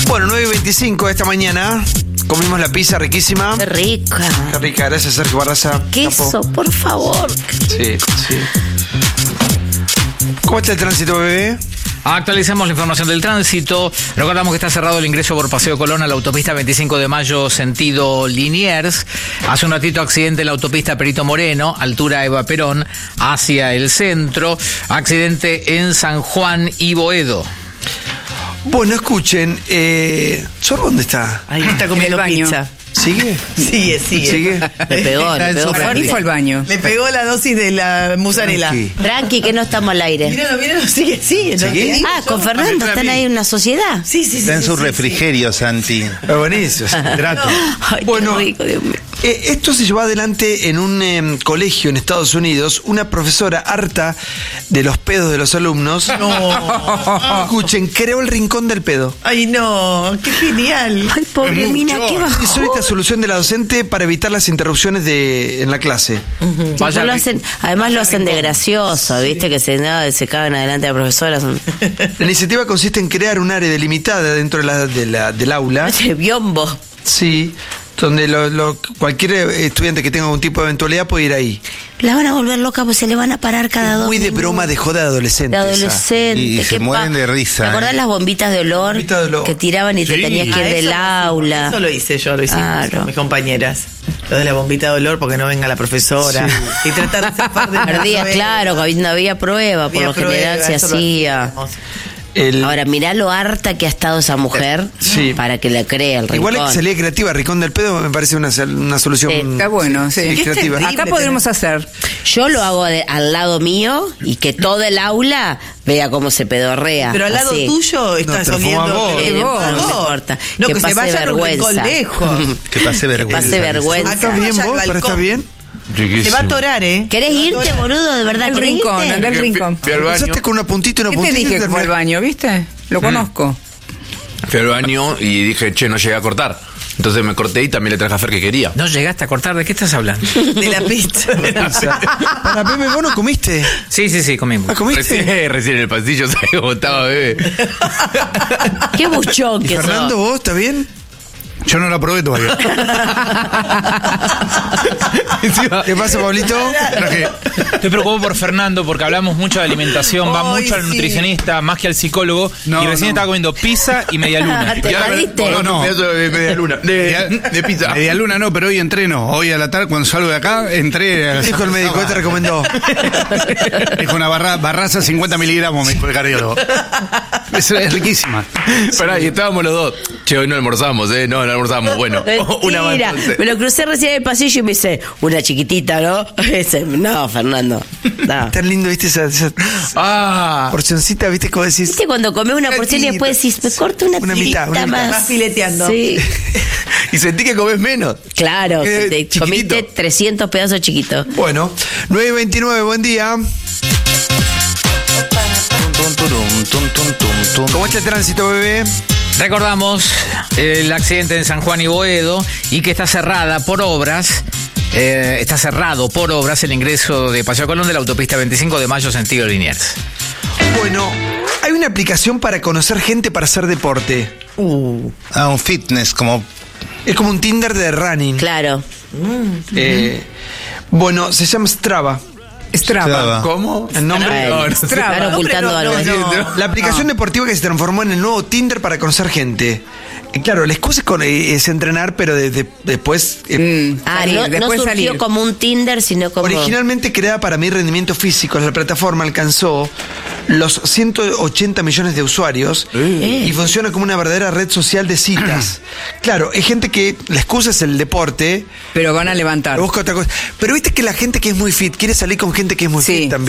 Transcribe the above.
Bueno, 9:25 esta mañana. Comimos la pizza riquísima. Qué rica. Qué rica, gracias Sergio Barraza. Queso, Capo. por favor. Sí, sí. ¿Cómo está el tránsito, bebé? Actualizamos la información del tránsito. Recordamos que está cerrado el ingreso por Paseo Colón a la autopista 25 de Mayo, sentido Liniers. Hace un ratito accidente en la autopista Perito Moreno, altura Eva Perón, hacia el centro. Accidente en San Juan y Boedo. Bueno, escuchen, ¿Sor dónde está? Ahí está comiendo pizza. ¿Sigue? Sigue. ¿Sigue? Le pegó Fuerte. fuerte. Al baño. Le pegó la dosis de la mozzarella. Tranqui, que no estamos al aire. Míralo, sigue. ¿Sigue? Con Fernando, ¿están ahí en una sociedad? Sí. Está en su refrigerio, Santi. Es buenísimo. Hidrato. Ay, Bueno, qué rico, Dios mío. Esto se llevó adelante en un colegio en Estados Unidos. Una profesora harta de los pedos de los alumnos. No. Escuchen, creó el rincón del pedo. Ay, no. Qué genial. Ay, pobre mina, qué bajón. Es la solución de la docente para evitar las interrupciones en la clase. Vaya Lo que- hacen, además lo hacen de gracioso, ¿viste? Que se cagan adelante de la profesora. Son La iniciativa consiste en crear un área delimitada dentro del aula. biombo. Sí, donde cualquier estudiante que tenga algún tipo de eventualidad puede ir ahí. La van a volver loca, pues se le van a parar cada dos Muy de minutos. broma de joda de adolescente. De esa. adolescente. Y ¿qué se mueren de risa, ¿Te acordás eh? las bombitas de olor? Bombitas de olor. Que tiraban y te tenías que ir del aula? Eso lo hice yo, lo hicimos Claro. con mis compañeras. Lo de la bombita de olor porque no venga la profesora. Sí. Y tratar de zafar de Ardías, claro, que no había prueba, por lo general se hacía. Ahora, mirá lo harta que ha estado esa mujer Sí. para que le crea el rincón. Igual es que salía creativa, Rincón del Pedo me parece una solución. Sí. Está bueno, sí. Sí, creativa. terrible. Acá podremos hacer. Yo lo hago al lado mío y que todo el aula vea cómo se pedorrea. Pero al lado así. tuyo estás te lo fumas oliendo. vos. No me importa. No, Que que se pase vaya a un rincón vergüenza. lejos. Que pase vergüenza. Pase vergüenza. ¿Estás bien Vaya al vos? ¿Pero balcón. estás bien? Se va a atorar, ¿eh? ¿Querés irte, boludo? ¿De verdad El querés rincón, irte? anda al rincón. Fui al baño, Empezaste con una puntita y una ¿Qué te puntita. dije y que fue al baño, viste? Lo conozco. fui al baño y dije, che, no llegué a cortar. Entonces me corté y también le traje a Fer que quería. ¿No llegaste a cortar? ¿De qué estás hablando? De la pizza. Para Pepe, ¿vos no comiste? Sí, comimos. ¿Ah, comiste? Recién en el pasillo, ¿sabes cómo estaba, bebé? Qué buchón ¿Y que Fernando, sos. vos? ¿Está bien? Yo no la probé todavía. Encima, ¿Qué pasa, Pablito? Estoy preocupado por Fernando porque hablamos mucho de alimentación, va Ay, mucho al sí. nutricionista más que al psicólogo. No, y recién no. estaba comiendo pizza y media luna. ¿Te y ahora perdiste? no, un pedazo de media luna. De pizza. Media luna no, pero hoy entreno. Hoy a la tarde, cuando salgo de acá, entré. ¿Qué dijo el médico? ¿Qué te recomendó? Dijo una barraza 50 miligramos, me dijo el cardiólogo. Es riquísima. Pará, y estábamos los dos. Che, hoy no almorzamos, ¿eh? No almorzamos. Bueno, una más Mentira. entonces. Me lo crucé recién en el pasillo y me dice, una chiquitita, ¿no? No, Fernando. No. Tan lindo, ¿viste? Esa Ah, porcioncita, ¿viste? Como decís. ¿Viste cuando comes una porción y después decís, me corto una mitad, una más? Vas fileteando. Sí. y sentí que comés menos. Claro, Qué te chiquitito. comiste 300 pedazos chiquitos. Bueno, 9:29, buen día. ¿Cómo está el tránsito, bebé? Recordamos el accidente en San Juan y Boedo y que está cerrada por obras. Está cerrado por obras el ingreso de Paseo Colón de la autopista 25 de Mayo, sentido Liniers. Bueno, hay una aplicación para conocer gente para hacer deporte. Un fitness, como. Es como un Tinder de running. Claro. Bueno, se llama Strava. Strava. ¿Cómo? El nombre. Ay, no, no. están ocultando No, algo. no. La aplicación deportiva que se transformó en el nuevo Tinder para conocer gente. Claro, la excusa es entrenar, pero después. Salir, No después surgió salir. como un Tinder, sino como... Originalmente creada para medir rendimiento físico, la plataforma alcanzó los 180 millones de usuarios y funciona como una verdadera red social de citas. Claro, es gente que la excusa es el deporte, Pero van a levantar. busca otra cosa. Pero viste que la gente que es muy fit quiere salir con gente que es muy Sí. fit también.